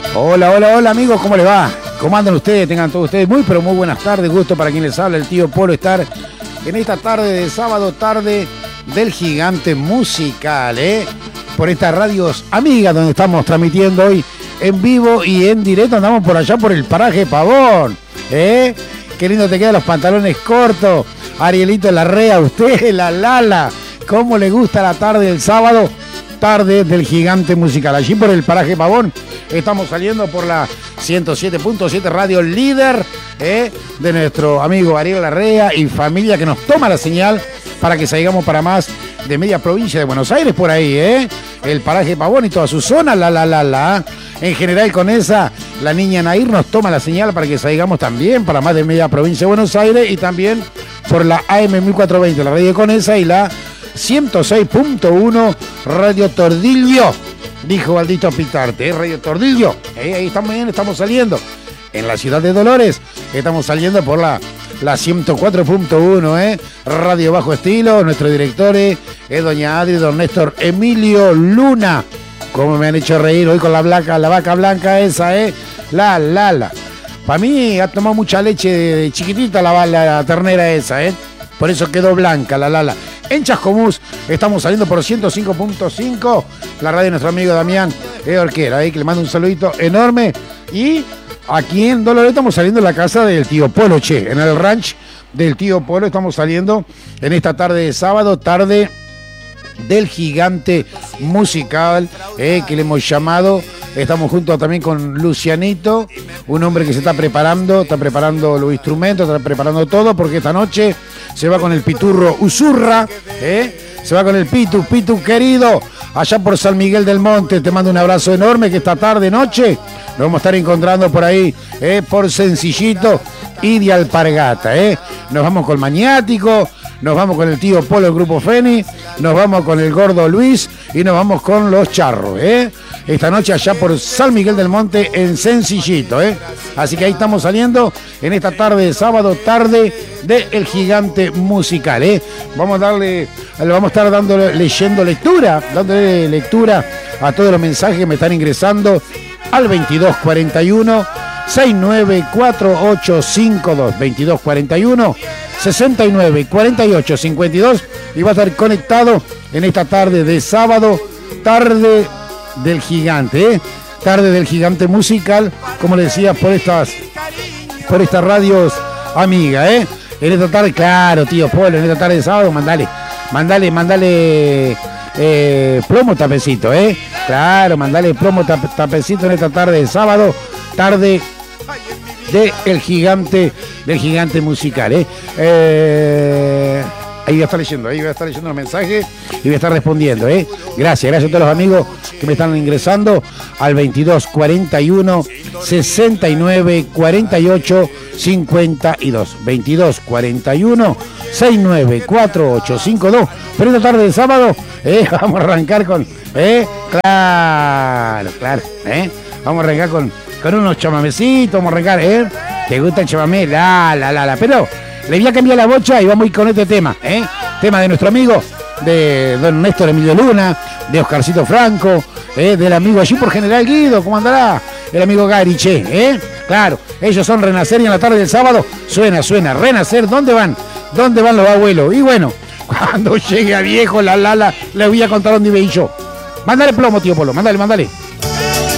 Hola, hola, hola amigos, ¿cómo les va? ¿Cómo andan ustedes? Tengan todos ustedes muy, pero muy buenas tardes. Gusto para quien les habla, el tío Polo, estar en esta tarde de sábado, tarde del gigante musical, por estas radios amigas donde estamos transmitiendo hoy en vivo y en directo. Andamos por allá por el paraje Pavón, Qué lindo te quedan los pantalones cortos, Arielito Larrea, usted, la Lala. ¿Cómo le gusta la tarde del sábado? Tarde del gigante musical. Allí por el paraje Pavón estamos saliendo por la 107.7 Radio Líder, de nuestro amigo Ariel Larrea y familia, que nos toma la señal para que salgamos para más de media provincia de Buenos Aires por ahí, el paraje Pavón y toda su zona, la. En general con esa, la niña Nair nos toma la señal para que salgamos también para más de media provincia de Buenos Aires y también por la AM 1420, la radio de Conesa, y la 106.1 Radio Tordillo, dijo Valdito Pitarte, Radio Tordillo, ahí estamos bien, estamos saliendo. En la ciudad de Dolores estamos saliendo por la 104.1, Radio Bajo Estilo. Nuestro director es doña Adri, don Néstor Emilio Luna. Como me han hecho reír hoy con la vaca blanca esa, la. Para mí ha tomado mucha leche de chiquitita la ternera esa, por eso quedó blanca, la. En Chascomús estamos saliendo por 105.5, la radio de nuestro amigo Damián Orquera, que le mando un saludito enorme. Y aquí en Dolores estamos saliendo en la casa del tío Polo, en el ranch del tío Polo estamos saliendo en esta tarde de sábado, tarde del gigante musical, que le hemos llamado. Estamos juntos también con Lucianito, un hombre que se está preparando los instrumentos, está preparando todo, porque esta noche se va con el piturro Usurra, se va con el Pitu querido, allá por San Miguel del Monte. Te mando un abrazo enorme, que esta tarde, noche, nos vamos a estar encontrando por ahí, por Sencillito y de Alpargata, Nos vamos con Maniático, nos vamos con el tío Polo, el grupo Feni, nos vamos con el gordo Luis y nos vamos con los charros, Esta noche allá por San Miguel del Monte en Sencillito, Así que ahí estamos saliendo en esta tarde de sábado, tarde del gigante musical, Vamos a estar dándole lectura a todos los mensajes que me están ingresando al 2241 694852, 2241 694852, y va a estar conectado en esta tarde de sábado, tarde del gigante, tarde del gigante musical, como le decía, por estas radios amigas, en esta tarde, claro, tío Polo, en esta tarde de sábado, mandale plomo tapecito, claro, mandale plomo tapecito en esta tarde de sábado, tarde del gigante musical, ahí voy a estar leyendo los mensajes y voy a estar respondiendo, Gracias a todos los amigos que me están ingresando al 2241 6948 52, 2241 694852. Pero esta tarde de sábado, vamos a arrancar con, claro, vamos a arrancar con unos chamamecitos, vamos a arrancar, ¿te gusta el chamamé? La, pero le voy a cambiar la bocha y vamos a ir con este tema, tema de nuestro amigo, de don Néstor Emilio Luna, de Oscarcito Franco, del amigo allí por General Guido, ¿cómo andará? El amigo Gary, claro, ellos son Renacer, y en la tarde del sábado suena, Renacer. ¿Dónde van los abuelos? Y bueno, cuando llegue a viejo, la, le voy a contar dónde iba yo. Mándale plomo, tío Polo, mándale.